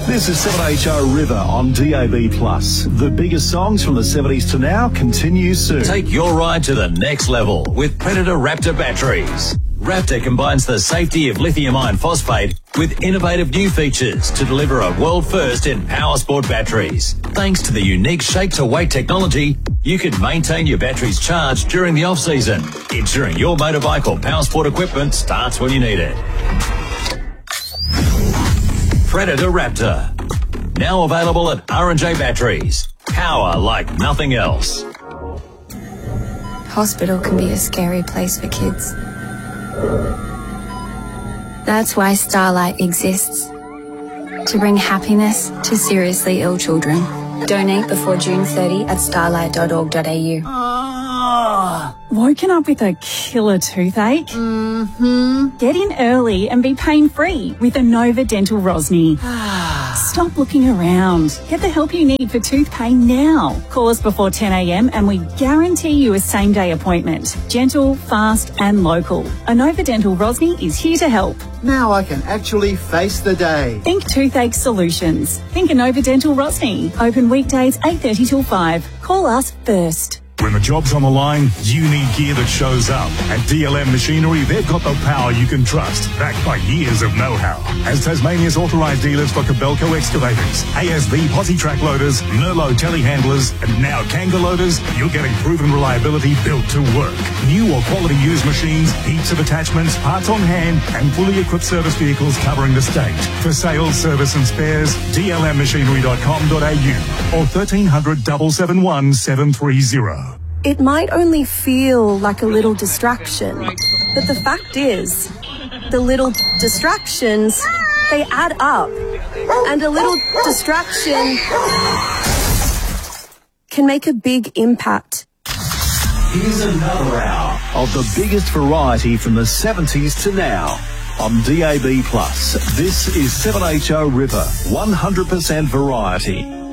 This is 7HO River on DAB+. The biggest songs from the 70s to now continue soon. Take your ride to the next level with Predator Raptor batteries. Raptor combines the safety of lithium iron phosphate with innovative new features to deliver a world first in power sport batteries. Thanks to the unique shape-to-weight technology, you can maintain your batteries charged during the off-season, ensuring your motorbike or power sport equipment starts when you need it. Predator Raptor. Now available at R&J Batteries. Power like nothing else. Hospital can be a scary place for kids. That's why Starlight exists. To bring happiness to seriously ill children. Donate before June 30 at starlight.org.au. Woken up with a killer toothache? Mm-hmm. Get in early and be pain-free with Anova Dental Rosny. Stop looking around. Get the help you need for tooth pain now. Call us before 10 a.m. and we guarantee you a same-day appointment. Gentle, fast and local. Anova Dental Rosny is here to help. Now I can actually face the day. Think Toothache Solutions. Think Anova Dental Rosny. Open weekdays 8:30 till 5. Call us first. When the job's on the line, you need gear that shows up. At DLM Machinery, they've got the power you can trust, backed by years of know-how. As Tasmania's authorised dealers for Kobelco excavators, ASV posi track loaders, Merlot telehandlers, and now Kanga loaders, you're getting proven reliability built to work. New or quality used machines, heaps of attachments, parts on hand, and fully equipped service vehicles covering the state. For sales, service and spares, dlmmachinery.com.au or 1300 771 730. It might only feel like a little distraction, but the fact is, the little distractions, they add up. And a little distraction can make a big impact. Here's another hour of the biggest variety from the 70s to now on DAB+. This is 7HO River, 100% variety.